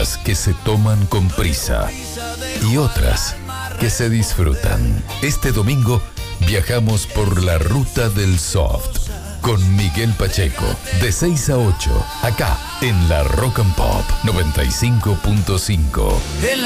rutas que se toman con prisa y otras que se disfrutan. Este domingo viajamos por la ruta del soft con Miguel Pacheco, de 6 a 8, acá en la Rock and Pop 95.5.